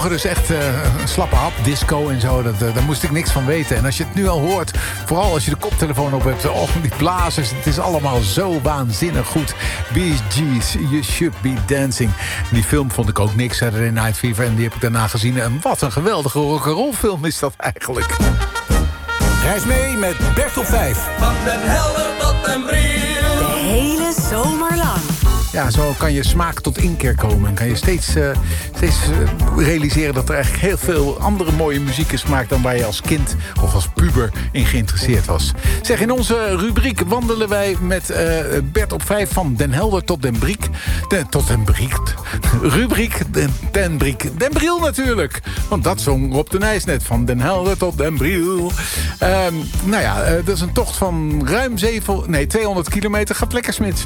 Dus echt een slappe hap, disco en zo, daar moest ik niks van weten. En als je het nu al hoort, vooral als je de koptelefoon op hebt, die blazers, het is allemaal zo waanzinnig goed. Bee Gees, You Should Be Dancing. Die film vond ik ook niks, Saturday Night Fever, en die heb ik daarna gezien. En wat een geweldige rock'n'roll film is dat eigenlijk. Reis mee met Bert op 5. Van Den Helder tot Den Briel. De hele zomer lang. Ja, zo kan je smaak tot inkeer komen. En kan je steeds realiseren dat er eigenlijk heel veel andere mooie muziek is gemaakt dan waar je als kind of als puber in geïnteresseerd was. Zeg, in onze rubriek wandelen wij met Bert op 5 van Den Helder tot Den Briek. Tot Den Briek. Rubriek Den Briek. Den Briel natuurlijk. Want dat zong Rob de Nijs net. Van Den Helder tot Den Briel. Dat is een tocht van ruim 200 kilometer. Gaat lekker, Smits.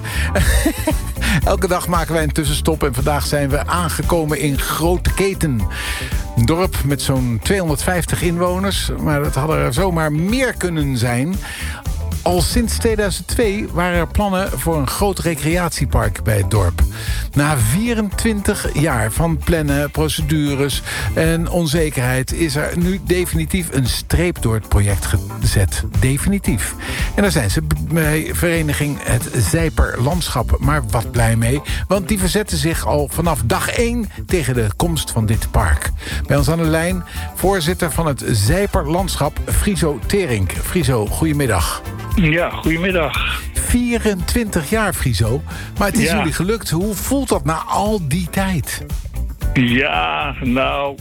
Elke dag maken wij een tussenstop en vandaag zijn we aangekomen in Grote Keten. Een dorp met zo'n 250 inwoners, maar dat hadden er zomaar meer kunnen zijn. Al sinds 2002 waren er plannen voor een groot recreatiepark bij het dorp. Na 24 jaar van plannen, procedures en onzekerheid is er nu definitief een streep door het project gezet. Definitief. En daar zijn ze bij vereniging Het Zijper Landschap maar wat blij mee. Want die verzetten zich al vanaf dag 1 tegen de komst van dit park. Bij ons aan de lijn voorzitter van het Zijper Landschap, Friso Terink. Friso, goedemiddag. Ja, goedemiddag. 24 jaar, Friso. Maar het is jullie gelukt. Hoe voelt dat na al die tijd? Ja, nou,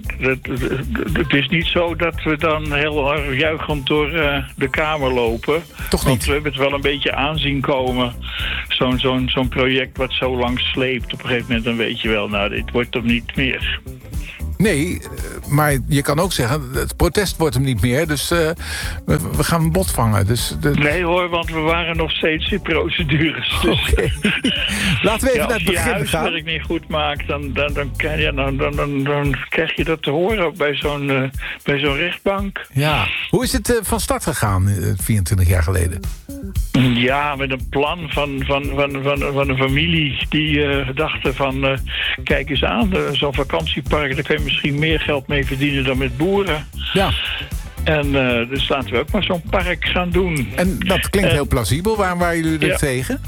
het is niet zo dat we dan heel erg juichend door de kamer lopen. Toch niet? Want we hebben het wel een beetje aanzien komen. Zo'n project wat zo lang sleept. Op een gegeven moment dan weet je wel, nou, dit wordt hem niet meer. Nee, maar je kan ook zeggen, het protest wordt hem niet meer. Dus we gaan een bod vangen. Nee hoor, want we waren nog steeds in procedures. Dus. Okay. Laten we even naar het begin gaan. Als je je huiswerk niet goed maakt, dan krijg je dat te horen bij zo'n rechtbank. Ja. Hoe is het van start gegaan 24 jaar geleden? Ja, met een plan van een familie die dachten van... kijk eens aan, zo'n vakantiepark, daar kun je misschien meer geld mee verdienen dan met boeren. Ja. En dus laten we ook maar zo'n park gaan doen. En dat klinkt heel plausibel. Waarom waren jullie er tegen?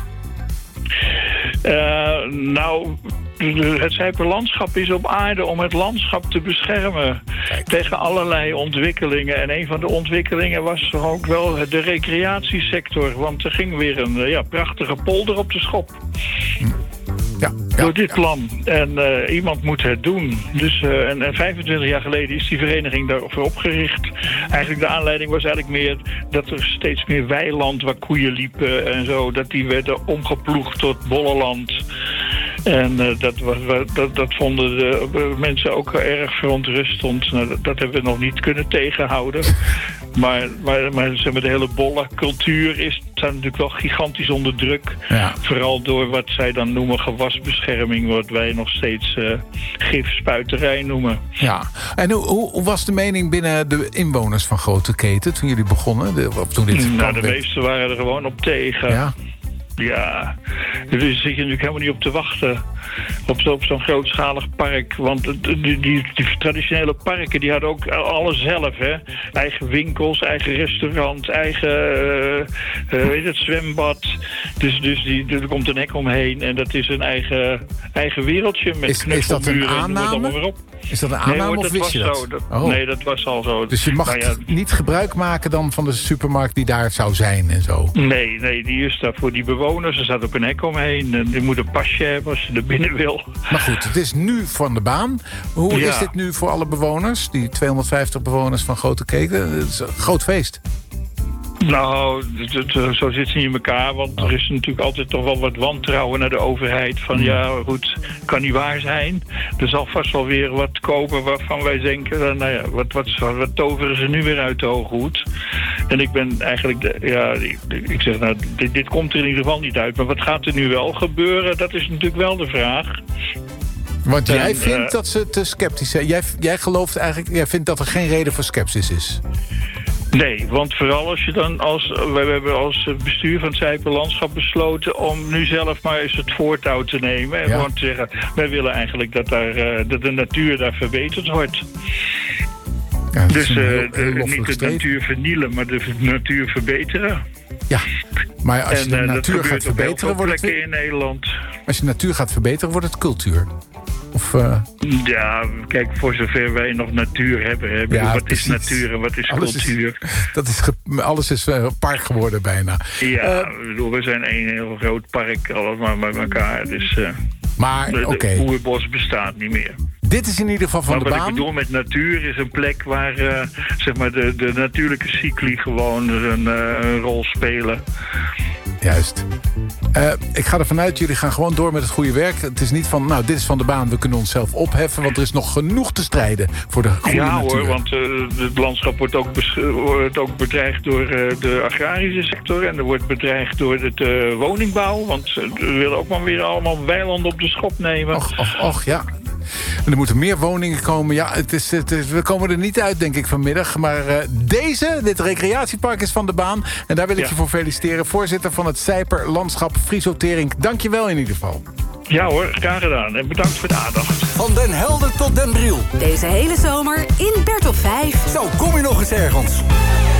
Het Zijperlandschap is op aarde om het landschap te beschermen. Kijk. Tegen allerlei ontwikkelingen. En een van de ontwikkelingen was toch ook wel de recreatiesector. Want er ging weer een prachtige polder op de schop. Door dit plan. En iemand moet het doen. Dus, en 25 jaar geleden is die vereniging daarvoor opgericht. Eigenlijk de aanleiding was eigenlijk meer dat er steeds meer weiland waar koeien liepen en zo, dat die werden omgeploegd tot bollenland. En dat vonden de mensen ook erg verontrustend. Nou, dat hebben we nog niet kunnen tegenhouden. Maar zeg maar, de hele bollencultuur staat natuurlijk wel gigantisch onder druk. Ja. Vooral door wat zij dan noemen gewasbescherming, wat wij nog steeds gifspuiterij noemen. Ja. En hoe was de mening binnen de inwoners van Grote Keten toen jullie begonnen? De meesten waren er gewoon op tegen. Ja. Ja, daar zit je natuurlijk helemaal niet op te wachten. Op zo'n grootschalig park. Want die traditionele parken die hadden ook alles zelf. Hè? Eigen winkels, eigen restaurant, eigen zwembad. Dus er komt een hek omheen. En dat is een eigen wereldje. Met is dat een aanname? Is dat een aanname of wist je dat? Nee, dat was al zo. Dus je mag niet gebruik maken dan van de supermarkt die daar zou zijn en zo? Nee, die is daar voor die bewoners. Er staat ook een hek omheen. En die moet een pasje hebben als je er binnen wil. Maar goed, het is nu van de baan. Hoe is dit nu voor alle bewoners? Die 250 bewoners van Grote Keten? Het is een groot feest. Nou, zo zit ze niet in elkaar. Want er is natuurlijk altijd toch wel wat wantrouwen naar de overheid. Van goed, kan niet waar zijn. Er zal vast wel weer wat komen waarvan wij denken... wat toveren ze nu weer uit de hoge hoed? En ik ben eigenlijk... ik zeg, dit komt er in ieder geval niet uit. Maar wat gaat er nu wel gebeuren? Dat is natuurlijk wel de vraag. Want jij vindt dat ze te sceptisch zijn. Jij gelooft eigenlijk... Jij vindt dat er geen reden voor sceptisch is. Nee, want vooral als je dan we hebben als bestuur van het Zijperlandschap besloten om nu zelf maar eens het voortouw te nemen. En gewoon te zeggen, wij willen eigenlijk dat de natuur daar verbeterd wordt. Ja, dus heel niet de natuur vernielen, maar de natuur verbeteren. Ja, maar als je de natuur gaat verbeteren, wordt het in Nederland. Als je de natuur gaat verbeteren, wordt het cultuur. Of, Ja, kijk, voor zover wij nog natuur hebben. Ja, wat precies. is natuur en wat is cultuur? Alles is park geworden bijna. Ja, we zijn één heel groot park, allemaal met elkaar. Dus maar oké. Het oerbos bestaat niet meer. Dit is in ieder geval van de baan. Wat ik bedoel met natuur is een plek waar zeg maar de natuurlijke cycli gewoon een rol spelen. Juist. Ik ga ervan uit, jullie gaan gewoon door met het goede werk. Het is niet van, nou, dit is van de baan, we kunnen onszelf opheffen. Want er is nog genoeg te strijden voor de goede natuur. Hoor, want het landschap wordt ook bedreigd door de agrarische sector. En er wordt bedreigd door de woningbouw. Want we willen ook maar weer allemaal weilanden op de schop nemen. Och, ja. En er moeten meer woningen komen. Ja, we komen er niet uit, denk ik, vanmiddag. Maar dit recreatiepark is van de baan. En daar wil ik je voor feliciteren. Voorzitter van het Zijperlandschap, Friso Terink. Dank je wel in ieder geval. Ja hoor, graag gedaan. En bedankt voor de aandacht. Van Den Helder tot Den Driel. Deze hele zomer in Bert op 5. Zo, kom je nog eens ergens.